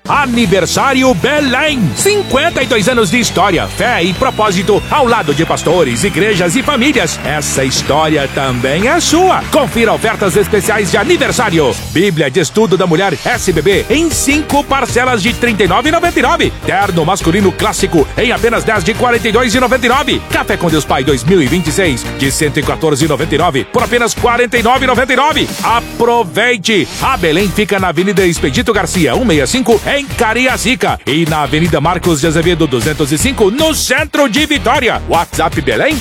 Aniversário Belém. 52 anos de história, fé e propósito ao lado de pastores, igrejas e famílias. Essa história também é sua. Confira ofertas especiais de aniversário. Bíblia de Estudo da Mulher SBB em 5 parcelas de R$ 39,99. Terno masculino clássico em apenas 10 de R$ 42,99. Café com Deus Pai 2026 de R$ 114,99 por apenas R$ 49,99. Aproveite! A Belém fica na Avenida Expedito Garcia 165 em Cariacica e na Avenida Marcos de Azevedo 205 no centro de Vitória. WhatsApp Belém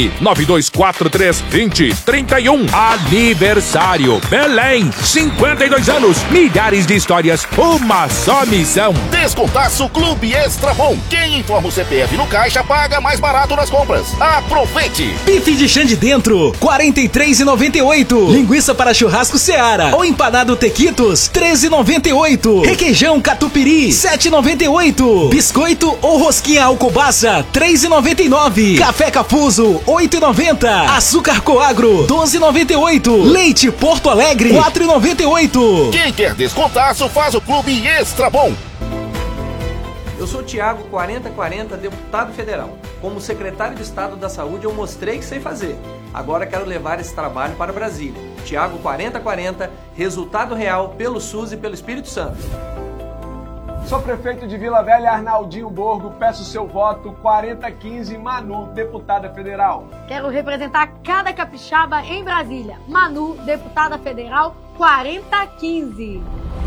992432031. Aniversário Belém, 52 anos, milhares de histórias, uma só missão. Descontaço Clube Extra Bom. Quem informa o CPF no caixa paga mais barato nas compras. Aproveite! Bife de chã de dentro, R$ 43,98. Linguiça para churrasco Seara ou empanado Tequitos, R$ 13,98. Requeijão Catupiry, R$ 7,98. Biscoito ou rosquinha Alcobaça, R$ 3,99. Café Cafuso, R$ 8,90. Açúcar Coagro, R$ 12,98. Leite Porto Alegre, R$ 4,98. Quem quer descontaço faz o Clube Extra Bom. Eu sou Tiago 4040, deputado federal. Como secretário de Estado da Saúde, eu mostrei que sei fazer. Agora quero levar esse trabalho para Brasília. Tiago 4040, resultado real pelo SUS e pelo Espírito Santo. Sou prefeito de Vila Velha, Arnaldinho Borgo. Peço seu voto 4015, Manu, deputada federal. Quero representar cada capixaba em Brasília. Manu, deputada federal 4015.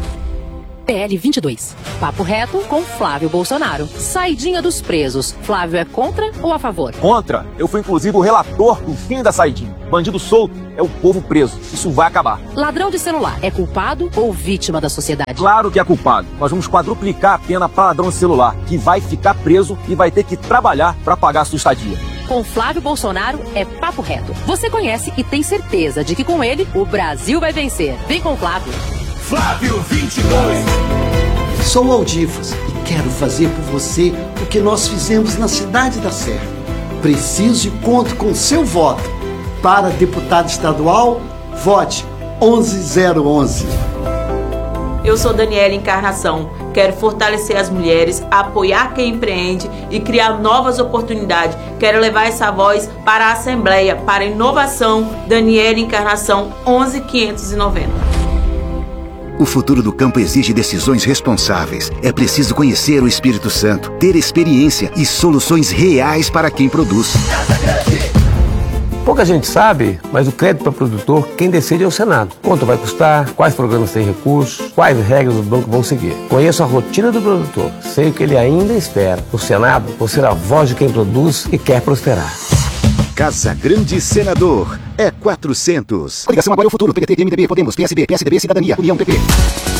PL 22. Papo reto com Flávio Bolsonaro. Saidinha dos presos. Flávio é contra ou a favor? Contra. Eu fui inclusive o relator do fim da saidinha. Bandido solto é o povo preso. Isso vai acabar. Ladrão de celular é culpado ou vítima da sociedade? Claro que é culpado. Nós vamos quadruplicar a pena para ladrão de celular, que vai ficar preso e vai ter que trabalhar para pagar a sua estadia. Com Flávio Bolsonaro é papo reto. Você conhece e tem certeza de que com ele o Brasil vai vencer. Vem com Flávio. Flávio 22. Sou Aldifas e quero fazer por você o que nós fizemos na cidade da Serra. Preciso e conto com seu voto. Para deputado estadual, vote 11011. Eu sou Daniela Encarnação. Quero fortalecer as mulheres, apoiar quem empreende e criar novas oportunidades. Quero levar essa voz para a Assembleia, para a inovação. Daniela Encarnação 11590. O futuro do campo exige decisões responsáveis. É preciso conhecer o Espírito Santo, ter experiência e soluções reais para quem produz. Pouca gente sabe, mas o crédito para produtor, quem decide é o Senado. Quanto vai custar, quais programas têm recursos, quais regras o banco vão seguir. Conheço a rotina do produtor, sei o que ele ainda espera. No Senado, vou ser a voz de quem produz e quer prosperar. Casa Grande Senador é 400. Coligação Agora é o Futuro. PDT, MDB, Podemos, PSB, PSDB, Cidadania, União, PP.